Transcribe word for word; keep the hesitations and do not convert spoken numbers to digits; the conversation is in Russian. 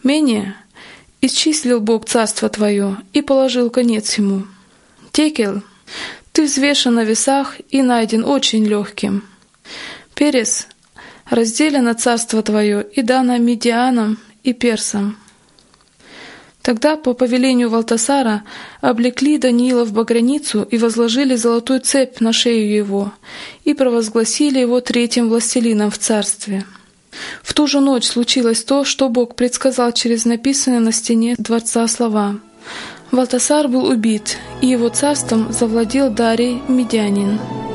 Менее исчислил Бог царство твое и положил конец ему. Текел, ты взвешен на весах и найден очень легким. Перес, разделено царство твое и дано Медианам и Персам. Тогда по повелению Валтасара облекли Даниила в багряницу и возложили золотую цепь на шею его, и провозгласили его третьим властелином в царстве. В ту же ночь случилось то, что Бог предсказал через написанные на стене дворца слова. Валтасар был убит, и его царством завладел Дарий Медянин.